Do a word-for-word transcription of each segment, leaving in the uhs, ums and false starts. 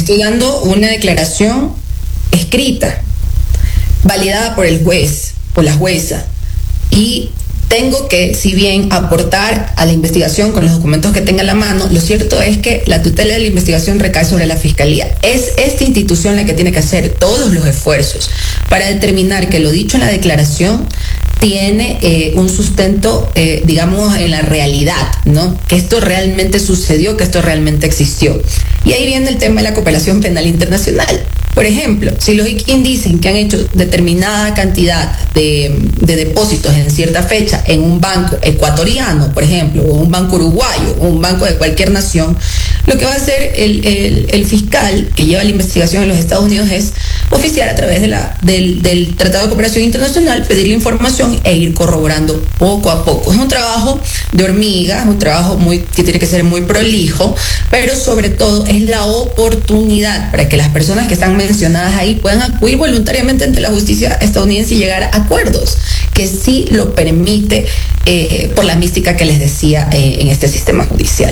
estoy dando una declaración escrita, validada por el juez, por la jueza, y tengo que, si bien, aportar a la investigación con los documentos que tenga a la mano, lo cierto es que la tutela de la investigación recae sobre la Fiscalía. Es esta institución la que tiene que hacer todos los esfuerzos para determinar que lo dicho en la declaración tiene eh, un sustento, eh, digamos, en la realidad, ¿no? Que esto realmente sucedió, que esto realmente existió. Y ahí viene el tema de la cooperación penal internacional. Por ejemplo, si los I C I N dicen que han hecho determinada cantidad de, de depósitos en cierta fecha en un banco ecuatoriano, por ejemplo, o un banco uruguayo, o un banco de cualquier nación, lo que va a hacer el, el, el fiscal que lleva la investigación en los Estados Unidos es oficiar a través de la, del, del Tratado de Cooperación Internacional, pedir la información e ir corroborando poco a poco. Es un trabajo de hormiga, es un trabajo muy, que tiene que ser muy prolijo, pero sobre todo es la oportunidad para que las personas que están mencionadas ahí puedan acudir voluntariamente ante la justicia estadounidense y llegar a acuerdos, que sí lo permite eh, por la mística que les decía eh, en este sistema judicial.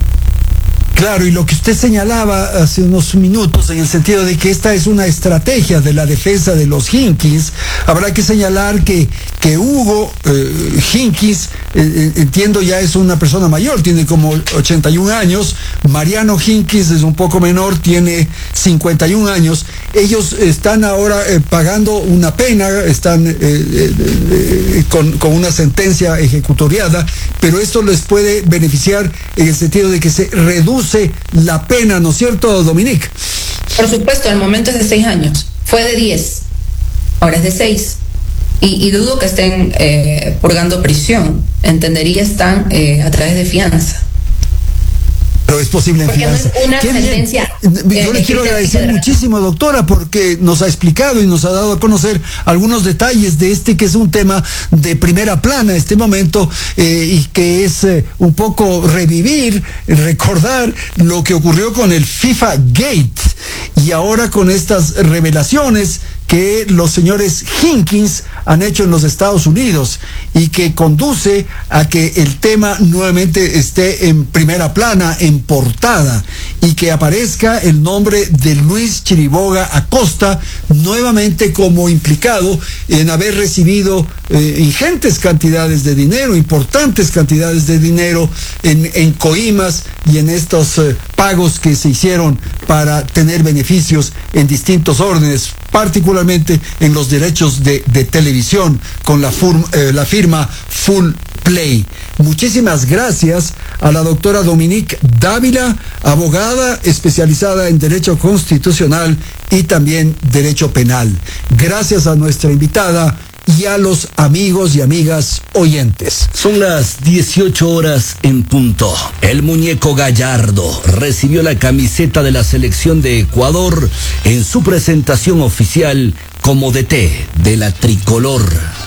Claro, y lo que usted señalaba hace unos minutos en el sentido de que esta es una estrategia de la defensa de los Hinkins, habrá que señalar que, que Hugo eh, Hinkins, eh, entiendo ya es una persona mayor, tiene como ochenta y un años, Mariano Hinkins es un poco menor, tiene cincuenta y un años, ellos están ahora eh, pagando una pena, están eh, eh, eh, con, con una sentencia ejecutoriada, pero esto les puede beneficiar en el sentido de que se reduce la pena, ¿no es cierto, Dominique? Por supuesto, al momento es de seis años, fue de diez, ahora es de seis, y, y dudo que estén eh, purgando prisión, entendería están eh, a través de fianza. Pero es posible en fianza. No es una Qué sentencia. Bien. Yo le quiero agradecer muchísimo, doctora, porque nos ha explicado y nos ha dado a conocer algunos detalles de este que es un tema de primera plana, este momento, eh, y que es eh, un poco revivir, recordar lo que ocurrió con el FIFA Gate y ahora con estas revelaciones que los señores Hinkins han hecho en los Estados Unidos y que conduce a que el tema nuevamente esté en primera plana, en portada, y que aparezca el nombre de Luis Chiriboga Acosta nuevamente como implicado en haber recibido eh, ingentes cantidades de dinero, importantes cantidades de dinero en, en coimas y en estos eh, pagos que se hicieron para tener beneficios en distintos órdenes, particularmente en los derechos de, de televisión con la, furm, eh, la firma Full Play. Muchísimas gracias a la doctora Dominique Dávila, abogada especializada en Derecho Constitucional y también Derecho Penal. Gracias a nuestra invitada y a los amigos y amigas oyentes. Son las dieciocho horas en punto. El muñeco Gallardo recibió la camiseta de la selección de Ecuador en su presentación oficial como D T de la tricolor.